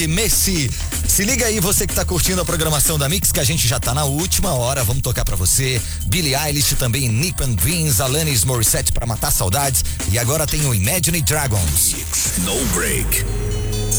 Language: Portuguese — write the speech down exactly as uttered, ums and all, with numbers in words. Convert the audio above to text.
Messi. Se liga aí, você que tá curtindo a programação da Mix, que a gente já tá na última hora, vamos tocar pra você. Billie Eilish também, Nick and Dreams, Alanis Morissette pra matar saudades. E agora tem o Imagine Dragons. No break.